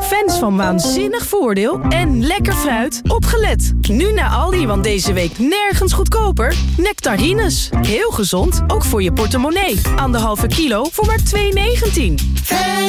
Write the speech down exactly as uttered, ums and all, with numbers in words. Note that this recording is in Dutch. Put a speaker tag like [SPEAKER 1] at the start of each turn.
[SPEAKER 1] Fans van waanzinnig voordeel en lekker fruit, opgelet. Nu naar Aldi, want deze week nergens goedkoper. Nectarines. Heel gezond, ook voor je portemonnee. Anderhalve kilo voor maar twee negentien.